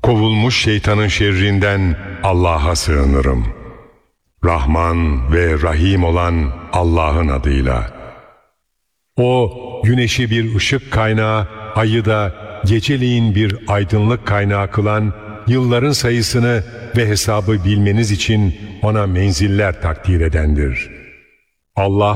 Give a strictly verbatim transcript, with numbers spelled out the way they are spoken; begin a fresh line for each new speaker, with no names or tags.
Kovulmuş şeytanın şerrinden Allah'a sığınırım. Rahman ve Rahim olan Allah'ın adıyla. O, güneşi bir ışık kaynağı, ayı da geceleyin bir aydınlık kaynağı kılan, yılların sayısını ve hesabı bilmeniz için ona menziller takdir edendir. Allah